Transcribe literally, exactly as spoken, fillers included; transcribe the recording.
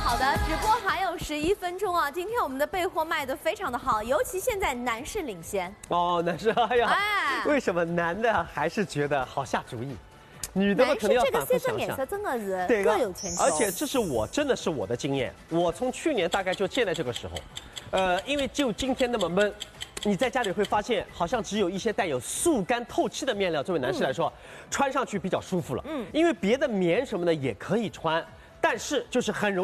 好的，直播还有十一分钟啊！今天我们的备货卖得非常的好，尤其现在男士领先。 哦，男士，哎呀， 哎， 为什么男的还是觉得好下主意？女的们肯定要反复想想。 这个三色颜色真的是对各有千秋。 而且这是我真的是我的经验，我从去年大概就建在这个时候，呃，因为就今天那么闷。 你在家里会发现，好像只有一些带有速干透气的面料，作为男士来说，嗯、穿上去比较舒服了。嗯，因为别的棉什么的也可以穿，但是就是很容易。